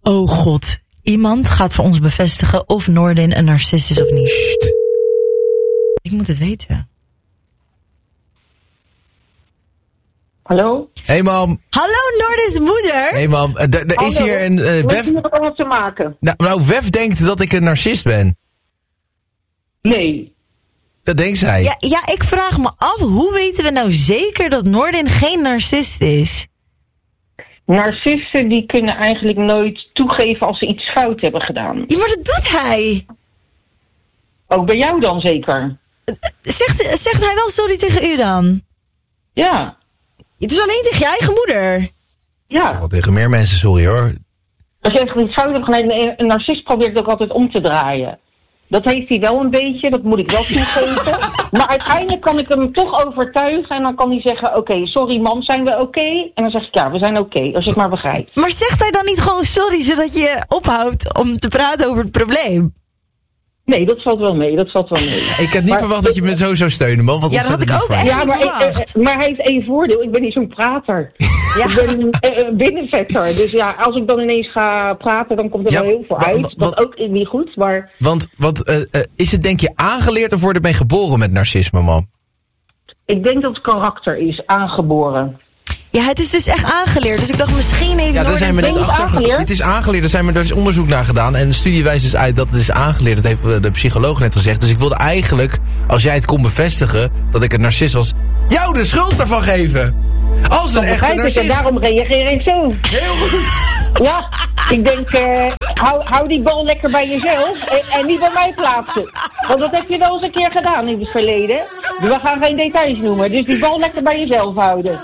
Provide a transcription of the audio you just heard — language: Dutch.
Oh god, iemand gaat voor ons bevestigen of Noordin een narcist is of niet. Sst. Ik moet het weten. Hallo? Hey mam. Hallo Noordin's moeder. Hey mam, er is hier een Wef... Wat heeft wat te maken? Nou, Wef denkt dat ik een narcist ben. Nee. Dat denkt zij. Ja, ik vraag me af, hoe weten we nou zeker dat Noordin geen narcist is? Narcisten die kunnen eigenlijk nooit toegeven als ze iets fout hebben gedaan. Ja, maar dat doet hij. Ook bij jou dan zeker? Zegt hij wel sorry tegen u dan? Ja. Het is alleen tegen je eigen moeder. Ik Ja. zeg wel tegen meer mensen sorry hoor. Als je echt iets fout hebt gedaan, een narcist probeert ook altijd om te draaien. Dat heeft hij wel een beetje, dat moet ik wel toegeven. Maar uiteindelijk kan ik hem toch overtuigen en dan kan hij zeggen, oké, sorry mam, zijn we oké? En dan zeg ik, ja, we zijn oké, als je het maar begrijpt. Maar zegt hij dan niet gewoon sorry, zodat je ophoudt om te praten over het probleem? Nee, dat valt wel mee, Ik had niet Maar- verwacht dat je me zo zou steunen, man. Wat Ja, dat had ik ontzettend ook lief van je. echt. Ja, maar, verwacht. maar hij heeft één voordeel, ik ben niet zo'n prater. Ja. Ik ben een binnenvetter, dus ja, als ik dan ineens ga praten, dan komt er Ja, wel heel veel uit. Wat ook niet goed, maar Want is het denk je aangeleerd of word je ermee geboren met narcisme, man? ik denk dat het karakter is, aangeboren. Ja, het is dus echt aangeleerd. Dus ik dacht misschien even Ja, daar zijn we net niet achter. aangeleerd? Het is aangeleerd, er is onderzoek naar gedaan. En de studie wijst dus uit dat het is aangeleerd. Dat heeft de psycholoog net gezegd. Dus ik wilde eigenlijk, als jij het kon bevestigen, dat ik een narcist was, jou de schuld daarvan geven. Als een echte Begrijp ik, en narcist. daarom reageer ik zo. Heel goed. Ja, ik denk, hou die bal lekker bij jezelf en niet bij mij plaatsen. Want dat heb je wel eens een keer gedaan in het verleden. We gaan geen details noemen, dus die bal lekker bij jezelf houden.